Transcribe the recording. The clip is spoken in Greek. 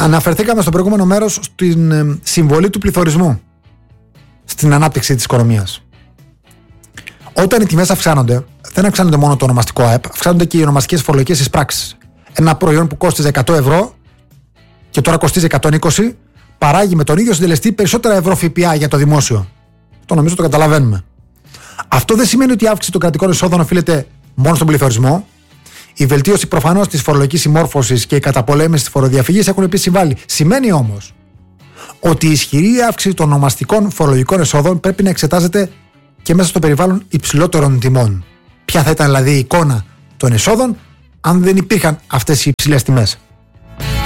Αναφερθήκαμε στο προηγούμενο μέρος στην συμβολή του πληθωρισμού στην ανάπτυξη της οικονομίας. Όταν οι τιμές αυξάνονται, δεν αυξάνονται μόνο το ονομαστικό ΑΕΠ, αυξάνονται και οι ονομαστικές φορολογικές εισπράξεις. Ένα προϊόν που κόστιζε 100 ευρώ και τώρα κοστίζει 120, παράγει με τον ίδιο συντελεστή περισσότερα ευρώ ΦΠΑ για το δημόσιο. Το νομίζω το καταλαβαίνουμε. Αυτό δεν σημαίνει ότι η αύξηση των κρατικών εισόδων οφείλεται μόνο στον πληθωρισμό. Η βελτίωση προφανώς της φορολογικής συμμόρφωσης και η καταπολέμηση της φοροδιαφυγής έχουν επίσης συμβάλει. Σημαίνει όμως ότι η ισχυρή αύξηση των ονομαστικών φορολογικών εσόδων πρέπει να εξετάζεται και μέσα στο περιβάλλον υψηλότερων τιμών. Ποια θα ήταν δηλαδή η εικόνα των εσόδων αν δεν υπήρχαν αυτές οι υψηλές τιμές?